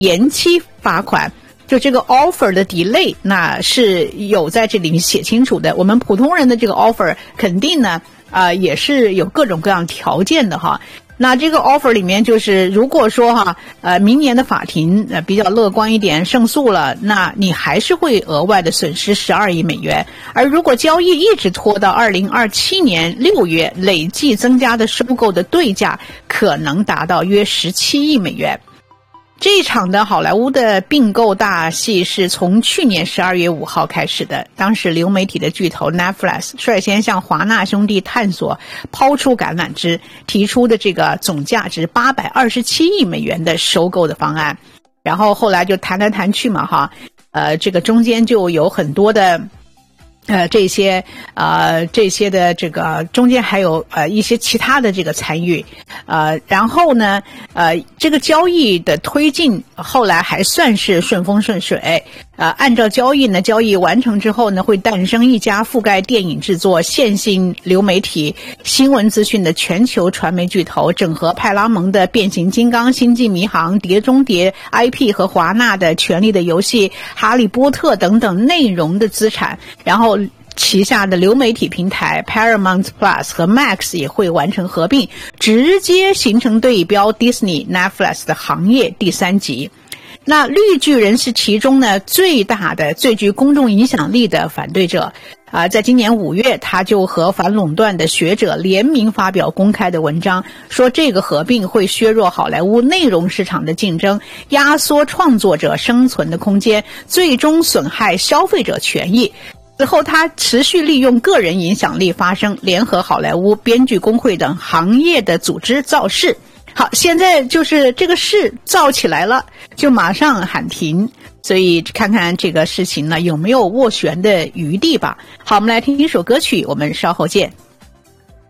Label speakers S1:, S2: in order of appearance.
S1: 延期罚款。就这个 offer 的 delay 那是有在这里面写清楚的。我们普通人的这个 offer 肯定呢也是有各种各样条件的哈。那这个 offer 里面就是如果说明年的法庭比较乐观一点胜诉了，那你还是会额外的损失12亿美元。而如果交易一直拖到2027年6月，累计增加的收购的对价可能达到约17亿美元。这一场的好莱坞的并购大戏是从去年12月5号开始的。当时流媒体的巨头 Netflix 率先向华纳兄弟探索抛出橄榄枝，提出的这个总价值827亿美元的收购的方案。然后后来就谈来谈去嘛这个中间就有很多的这些的这个中间还有一些其他的这个参与然后呢这个交易的推进后来还算是顺风顺水按照交易完成之后呢，会诞生一家覆盖电影制作、线性流媒体、新闻资讯的全球传媒巨头，整合派拉蒙的变形金刚、星际迷航、碟中谍 IP 和华纳的权力的游戏、哈利波特等等内容的资产，然后旗下的流媒体平台 Paramount Plus 和 Max 也会完成合并，直接形成对标 Disney、Netflix 的行业第三极。那绿巨人是其中呢最大的、最具公众影响力的反对者在今年5月，他就和反垄断的学者联名发表公开的文章，说这个合并会削弱好莱坞内容市场的竞争，压缩创作者生存的空间，最终损害消费者权益。此后他持续利用个人影响力发声，联合好莱坞编剧工会等行业的组织造势。好，现在就是这个事造起来了，就马上喊停，所以看看这个事情呢有没有斡旋的余地吧。好，我们来听一首歌曲，我们稍后见。